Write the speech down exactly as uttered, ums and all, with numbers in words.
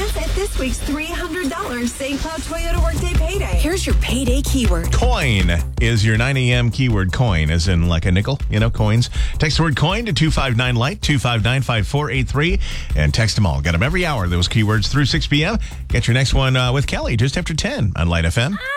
chance at this week's three hundred dollars Saint Cloud Toyota Workday Payday. Here's your payday keyword. Coin is your nine a.m. keyword. Coin, as in like a nickel, you know, coins. Text the word coin to two five nine light, two five nine, five four eight three, and text them all. Get them every hour, those keywords through six p.m. Get your next one uh, with Kelly just after ten on Light F M.